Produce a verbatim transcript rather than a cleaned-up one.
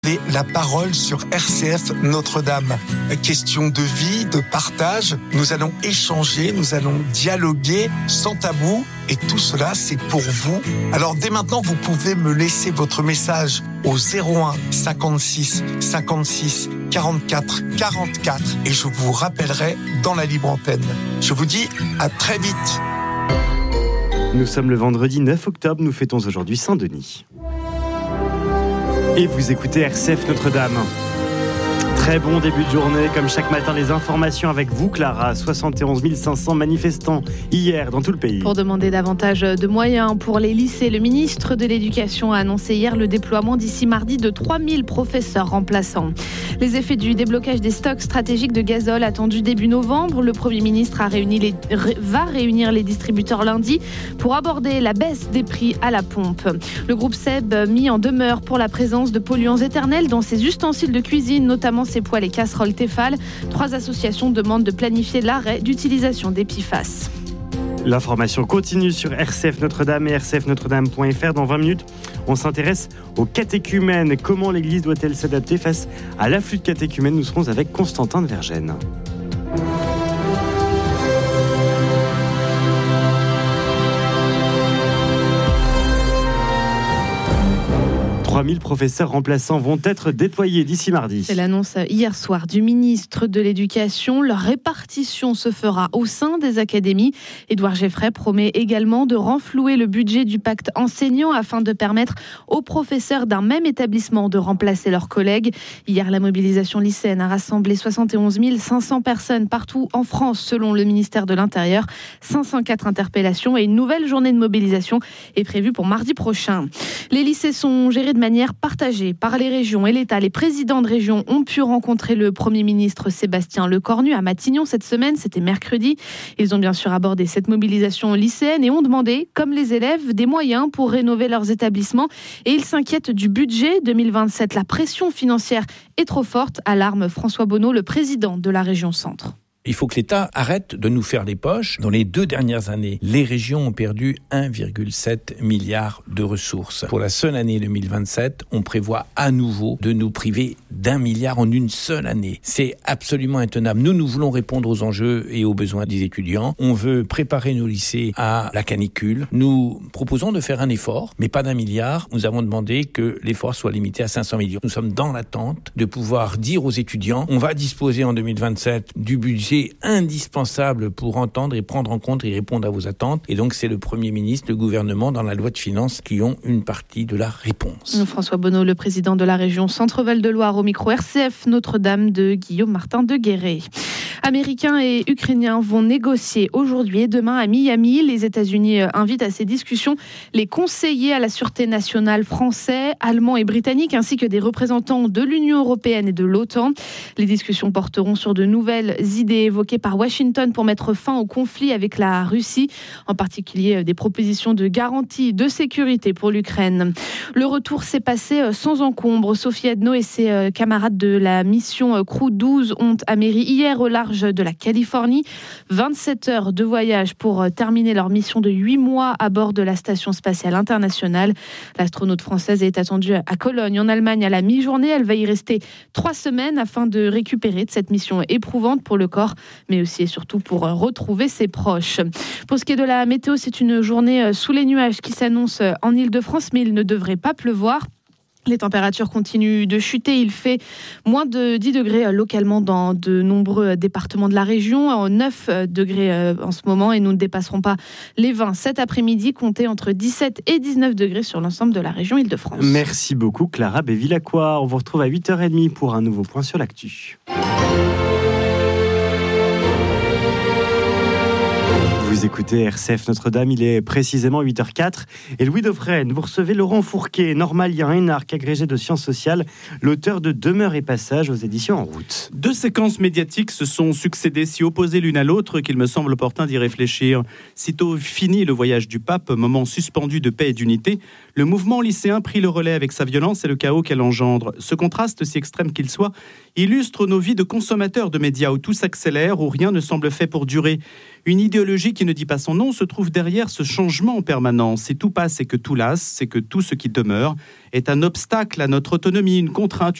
La parole sur R C F Notre-Dame. Question de vie, de partage. Nous allons échanger, nous allons dialoguer sans tabou. Et tout cela, c'est pour vous. Alors dès maintenant, vous pouvez me laisser votre message au zéro un cinquante-six cinquante-six quarante-quatre quarante-quatre et je vous rappellerai dans la libre antenne. Je vous dis à très vite. Nous sommes le vendredi neuf octobre, nous fêtons aujourd'hui Saint-Denis. Et vous écoutez R C F Notre-Dame. Très bon début de journée, comme chaque matin, les informations avec vous, Clara. soixante et onze mille cinq cents manifestants hier dans tout le pays. Pour demander davantage de moyens pour les lycées, le ministre de l'Éducation a annoncé hier le déploiement d'ici mardi de trois mille professeurs remplaçants. Les effets du déblocage des stocks stratégiques de gazole attendus début novembre. Le Premier ministre a réuni les, va réunir les distributeurs lundi pour aborder la baisse des prix à la pompe. Le groupe Seb mis en demeure pour la présence de polluants éternels dans ses ustensiles de cuisine, notamment ses poêles et casseroles Tefal. Trois associations demandent de planifier l'arrêt d'utilisation des P F A S. L'information continue sur R C F Notre-Dame et r c f notre dame point f r. Dans vingt minutes, on s'intéresse aux catéchumènes. Comment l'Église doit-elle s'adapter face à l'afflux de catéchumènes ? Nous serons avec Constantin de Vergennes. trois mille professeurs remplaçants vont être déployés d'ici mardi. C'est l'annonce hier soir du ministre de l'Éducation. Leur répartition se fera au sein des académies. Édouard Geffray promet également de renflouer le budget du pacte enseignant afin de permettre aux professeurs d'un même établissement de remplacer leurs collègues. Hier, la mobilisation lycéenne a rassemblé soixante et onze mille cinq cents personnes partout en France, selon le ministère de l'Intérieur. cinq cent quatre interpellations et une nouvelle journée de mobilisation est prévue pour mardi prochain. Les lycées sont gérés de manière partagée par les régions et l'État. Les présidents de région ont pu rencontrer le Premier ministre Sébastien Lecornu à Matignon cette semaine, c'était mercredi. Ils ont bien sûr abordé cette mobilisation lycéenne et ont demandé, comme les élèves, des moyens pour rénover leurs établissements. Et ils s'inquiètent du budget deux mille vingt-sept. La pression financière est trop forte, alarme François Bonneau, le président de la région Centre. Il faut que l'État arrête de nous faire les poches. Dans les deux dernières années, les régions ont perdu un virgule sept milliard de ressources. Pour la seule année deux mille vingt-sept, on prévoit à nouveau de nous priver d'un milliard en une seule année. C'est absolument intenable. Nous, nous voulons répondre aux enjeux et aux besoins des étudiants. On veut préparer nos lycées à la canicule. Nous proposons de faire un effort, mais pas d'un milliard. Nous avons demandé que l'effort soit limité à cinq cents millions. Nous sommes dans l'attente de pouvoir dire aux étudiants, on va disposer en deux mille vingt-sept du budget indispensable pour entendre et prendre en compte et répondre à vos attentes. Et donc, c'est le Premier ministre, le gouvernement, dans la loi de finances, qui ont une partie de la réponse. François Bonneau, le président de la région Centre-Val de Loire, au micro R C F Notre-Dame de Guillaume Martin de Guéret. Américains et Ukrainiens vont négocier aujourd'hui et demain à Miami. Les États-Unis invitent à ces discussions les conseillers à la sûreté nationale français, allemands et britanniques, ainsi que des représentants de l'Union européenne et de l'OTAN. Les discussions porteront sur de nouvelles idées évoquées par Washington pour mettre fin au conflit avec la Russie, en particulier des propositions de garantie de sécurité pour l'Ukraine. Le retour s'est passé sans encombre. Sophie Edno et ses camarades de la mission Crew douze ont améri hier au large de la Californie. vingt-sept heures de voyage pour terminer leur mission de huit mois à bord de la Station spatiale internationale. L'astronaute française est attendue à Cologne, en Allemagne, à la mi-journée. Elle va y rester trois semaines afin de récupérer de cette mission éprouvante pour le corps, mais aussi et surtout pour retrouver ses proches. Pour ce qui est de la météo, c'est une journée sous les nuages qui s'annonce en Île-de-France, mais il ne devrait pas pleuvoir. Les températures continuent de chuter. Il fait moins de dix degrés localement dans de nombreux départements de la région, neuf degrés en ce moment, et nous ne dépasserons pas les vingt cet après-midi, comptez entre dix-sept et dix-neuf degrés sur l'ensemble de la région Île-de-France. Merci beaucoup Clara Bévilacqua. On vous retrouve à huit heures trente pour un nouveau point sur l'actu. Vous écoutez R C F Notre-Dame, il est précisément huit heures quatre. Et Louis Dauphren, vous recevez Laurent Fourquet, normalien, énarque, agrégé de sciences sociales, l'auteur de Demeure et Passage aux éditions En Route. Deux séquences médiatiques se sont succédées, si opposées l'une à l'autre qu'il me semble opportun d'y réfléchir. Sitôt fini le voyage du pape, moment suspendu de paix et d'unité, le mouvement lycéen prit le relais avec sa violence et le chaos qu'elle engendre. Ce contraste, si extrême qu'il soit, illustre nos vies de consommateurs de médias où tout s'accélère, où rien ne semble fait pour durer. Une idéologie qui ne dit pas son nom se trouve derrière ce changement en permanence. Si tout passe et que tout lasse, c'est que tout ce qui demeure est un obstacle à notre autonomie, une contrainte,